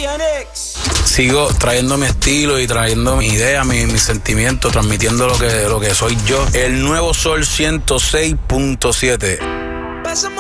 Sigo trayendo mi estilo y trayendo mi idea, mi sentimiento, transmitiendo lo que soy yo. El nuevo Sol 106.7.